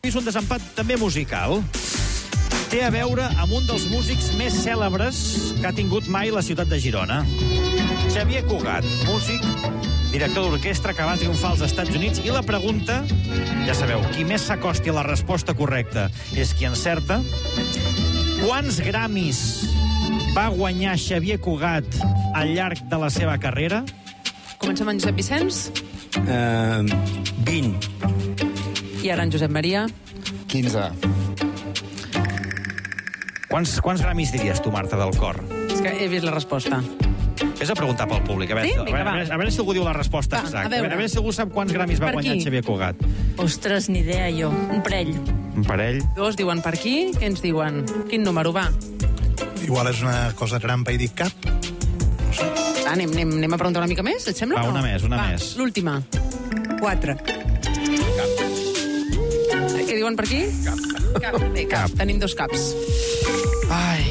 És un desempat també musical. Té a veure amb un dels músics més cèlebres que ha tingut mai la ciutat de Girona. Xavier Cugat, músic, director d'orquestra que va triomfar als Estats Units. I la pregunta, ja sabeu, qui més s'acosti a la resposta correcta és qui encerta. Quants Grammys va guanyar Xavier Cugat al llarg de la seva carrera? Comencem amb Josep Vicenç. 20. I ara en Josep Maria. 15. Quants Grammys diries tu, Marta, del cor? És que he vist la resposta. És a preguntar pel públic. A veure, Sí? Vinga, va. a veure si algú diu la resposta Va, exacta. a veure si algú sap quants Grammys va Per guanyar qui? Xavier Cugat. Ostres, ni idea jo. Un parell. Un parell. Dos diuen per aquí. Què ens diuen? Quin número va? Igual és una cosa trampa i dic cap. Anem a preguntar una mica més, et sembla? Va, o no? una més. L'última. 4. Què diuen per aquí? Cap. Bé, cap. Tenim 2 caps. Ai.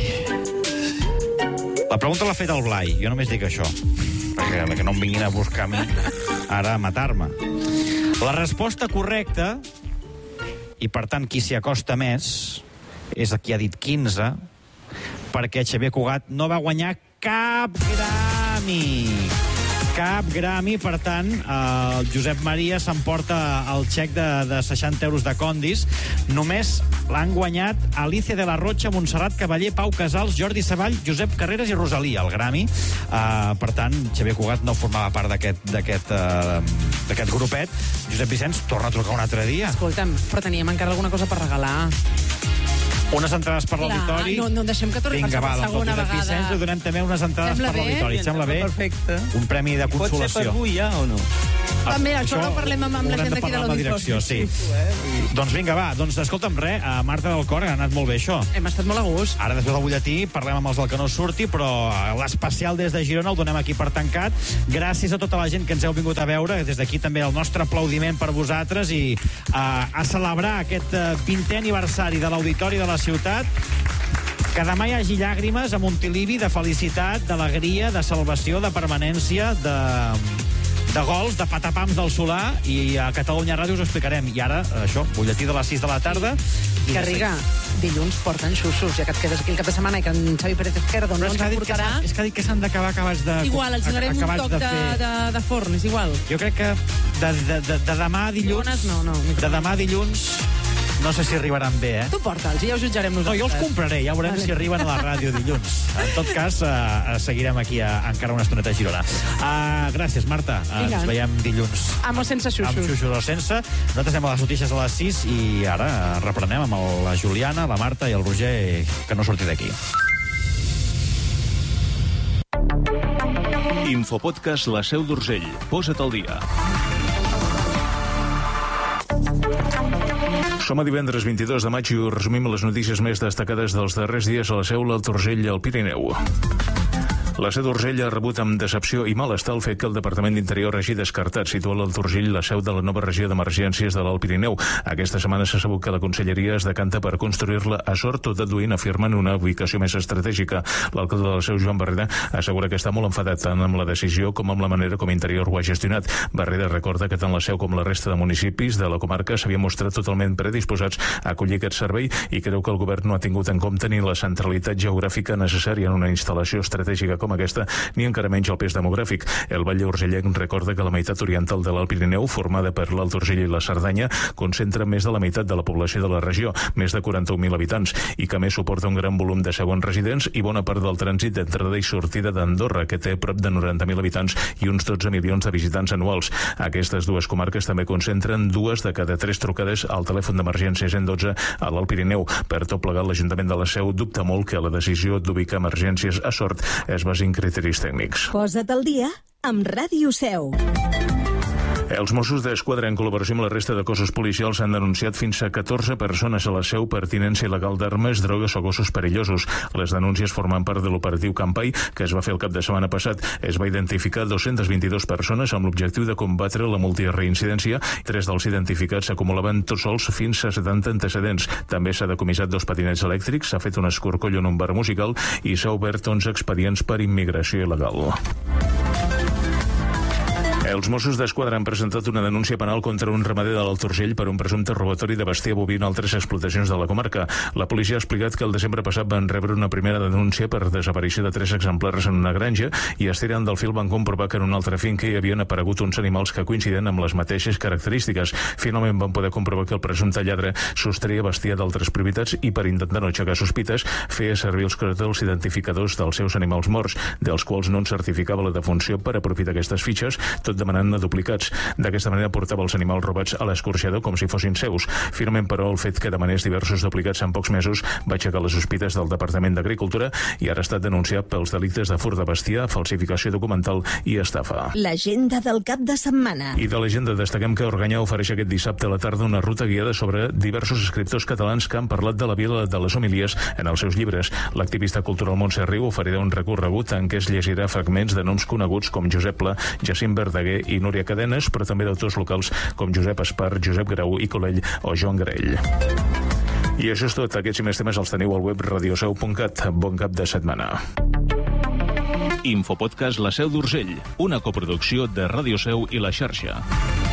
La pregunta l'ha fet el Blai. Jo només dic això. Perquè que no em vinguin a buscar a mi ara a matar-me. La resposta correcta, i per tant qui s'hi acosta més, és el qui ha dit 15, perquè Xavier Cugat no va guanyar cap Grammy. Cap Grammy, per tant, el Josep Maria s'emporta el xec de 60 euros de Condis. Només l'han guanyat Alicia de la Rocha, Montserrat Cavaller, Pau Casals, Jordi Savall, Josep Carreras i Rosalia, el Grammy. Per tant, Xavier Cugat no formava part d'aquest grupet. Josep Vicenç, torna a trucar un altre dia. Escolta'm, però teníem encara alguna cosa per regalar. Unes entrades per l'auditori. No deixem que torni Vinga, va, per segona Josep vegada. Vicenç, li donem també unes entrades Sembla per l'auditori. Et sembla bé? Perfecte. Un premi de Pot ser per consolació. avui ja o no? També, això ho parlem amb la gent d'aquí de l'auditori. Sí. Doncs vinga, va. Doncs escolta'm, Marta del Cor, ha anat molt bé això. Hem estat molt a gust. Ara, després del butlletí, parlem amb els del que no surti, però l'especial des de Girona el donem aquí per tancat. Gràcies a tota la gent que ens heu vingut a veure. Des d'aquí també el nostre aplaudiment per vosaltres i a celebrar aquest 20è aniversari de l'Auditori de la Ciutat. Que demà hi hagi llàgrimes a Montilivi de felicitat, d'alegria, de salvació, de permanència, de gols, de patapams del Solà, i a Catalunya Ràdio us ho explicarem. I ara, això, butlletí de les 6 de la tarda. Garriga, dilluns porten xussos, ja que et quedes aquí el cap de setmana i que en Xavi Pérez Izquierdo no ens portarà. És que ha dit que s'han d'acabar acabats de... Igual, els donarem un toc de forn, és igual. Jo crec que de demà a dilluns... No. De demà a dilluns... No sé si arribaran bé, Tu porta'ls i ja ho jutjarem No, nosaltres. jo els compraré, ja veurem si arriben a la ràdio dilluns. En tot cas, seguirem aquí encara una estoneta a Girona. Gràcies, Marta. Ens veiem dilluns. Amb o sense xussos. Amb xussos o sense. Nosaltres anem a les notícies a les 6 i ara reprenem amb la Juliana, la Marta i el Roger, que no surti d'aquí. Infopodcast La Seu d'Urgell. Posa't al dia. Som a divendres 22 de maig i us resumim les notícies més destacades dels darrers dies a la Seu, l'Alt Urgell i el Pirineu. La Seu d'Urgell ha rebut amb decepció i malestar el fet que el Departament d'Interior hagi descartat situar l'Alt Urgell la seu de la nova regió d'emergències de l'Alt Pirineu. Aquesta setmana s'ha sabut que la Conselleria es decanta per construir-la a Sort, tot deduint afirmen una ubicació més estratègica. L'alcalde de la Seu, Joan Barreda, assegura que està molt enfadat tant amb la decisió com amb la manera com Interior ho ha gestionat. Barreda recorda que tant la Seu com la resta de municipis de la comarca s'havien mostrat totalment predisposats a acollir aquest servei i creu que el govern no ha tingut en compte ni la centralitat geogràfica necessària en una instal·lació estratègica com aquesta, ni encara menys el pes demogràfic. El Batlle Urgellenc recorda que la meitat oriental de l'Alt Pirineu, formada per l'Alt Urgell i la Cerdanya, concentra més de la meitat de la població de la regió, més de 41.000 habitants, i que més suporta un gran volum de segons residents i bona part del trànsit d'entrada i sortida d'Andorra, que té prop de 90.000 habitants i uns 12 milions de visitants anuals. Aquestes dues comarques també concentren 2 de cada 3 trucades al telèfon d'emergències 112 a l'Alt Pirineu. Per tot plegat, l'Ajuntament de la Seu dubta molt que la decisió d'ubicar emergències a Sort es basi en criteris tècnics. Posa't al dia amb Ràdio Seu. Els Mossos d'Esquadra, en col·laboració amb la resta de cossos policials, han denunciat fins a 14 persones a la Seu per tinença il·legal d'armes, drogues o gossos perillosos. Les denúncies formen part de l'operatiu Campai, que es va fer el cap de setmana passat. Es va identificar 222 persones amb l'objectiu de combatre la multireincidència. 3 dels identificats s'acumulaven tots sols fins a 70 antecedents. També s'ha decomissat 2 patinets elèctrics, s'ha fet un escorcoll en un bar musical i s'ha obert 11 expedients per immigració il·legal. Els Mossos d'Esquadra han presentat una denúncia penal contra un ramader de l'Alt Urgell per un presumpte robatori de bestiar boví en altres explotacions de la comarca. La policia ha explicat que el desembre passat van rebre una primera denúncia per desaparició de 3 exemplars en una granja i estirant del fil van comprovar que en una altra finca hi havien aparegut uns animals que coincidien amb les mateixes característiques. Finalment van poder comprovar que el presumpte lladre sostreia bestiar d'altres propietats i per intentar no aixecar sospites feia servir els cròtels identificadors dels seus animals morts, dels quals no en certificava la defunció per aprofitar aquestes fitxes, tot demanant-ne duplicats. D'aquesta manera portava els animals robats a l'escorxador com si fossin seus. Finalment, però, el fet que demanés diversos duplicats en pocs mesos va aixecar les sospites del Departament d'Agricultura i ara ha estat denunciat pels delictes de furt de bestiar, falsificació documental i estafa. L'agenda del cap de setmana. I de l'agenda destaquem que Organyà ofereix aquest dissabte a la tarda una ruta guiada sobre diversos escriptors catalans que han parlat de la vila de les homilies en els seus llibres. L'activista cultural Montse Riu oferirà un recorregut en què es llegirà fragments de noms coneguts com Josep Pla, Jacint Verdaguer i Núria Cadenes, però també d'autors locals com Josep Espar, Josep Grau i Colell o Joan Garell. I això és tot. Aquests i més temes els teniu al web radioseu.cat. Bon cap de setmana. Infopodcast La Seu d'Urgell, una coproducció de Ràdio Seu i La Xarxa.